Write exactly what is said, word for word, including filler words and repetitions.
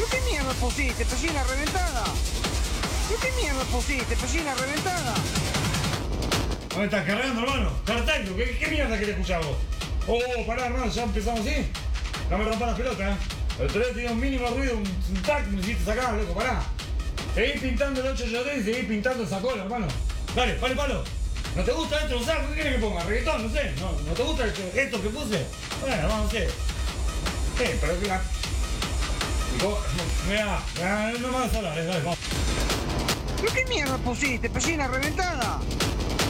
¿Pero qué mierda pusiste? ¿Pellina reventada? ¿Pero qué mierda pusiste? ¿Pellina reventada? ¿Dónde estás cargando, hermano? Cartacto, ¿qué, ¿qué mierda querés escuchar vos? Oh, pará, hermano, ya empezamos así. No me rompas las pelotas, ¿eh? El otro día tenía un mínimo ruido, un, un tac, me hiciste sacar, loco, pará. Seguí pintando el ocho y seguí pintando esa cola, hermano. Dale, palo, palo. ¿No te gusta esto? ¿Sabes qué quieres que ponga? ¿Reggaetón? No sé. ¿No, ¿no te gusta esto, esto que puse? Bueno, vamos a hacer. Eh, pero que la... Mira, mira, no me vas a hablar, eh, dale, vamos. ¿Pero qué mierda pusiste? ¿Pellina reventada?